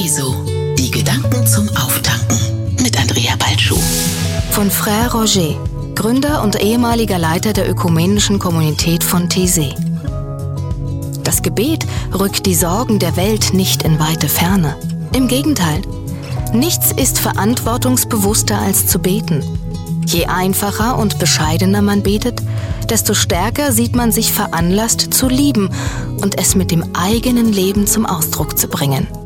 Jesu, die Gedanken zum Auftanken mit Andrea Balschuh. Von Frère Roger, Gründer und ehemaliger Leiter der ökumenischen Kommunität von Taizé. Das Gebet rückt die Sorgen der Welt nicht in weite Ferne. Im Gegenteil, nichts ist verantwortungsbewusster als zu beten. Je einfacher und bescheidener man betet, desto stärker sieht man sich veranlasst zu lieben und es mit dem eigenen Leben zum Ausdruck zu bringen.